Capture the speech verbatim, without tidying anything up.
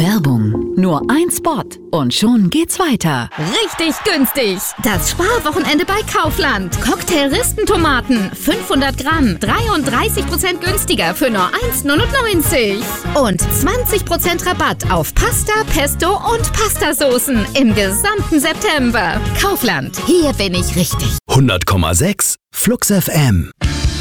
Werbung. Nur ein Spot und schon geht's weiter. Richtig günstig. Das Sparwochenende bei Kaufland. Cocktail-Ristentomaten, fünfhundert Gramm, dreiunddreißig Prozent günstiger für nur eins neunundneunzig. Und zwanzig Prozent Rabatt auf Pasta, Pesto und Pastasoßen im gesamten September. Kaufland, hier bin ich richtig. hundert Komma sechs Flux F M.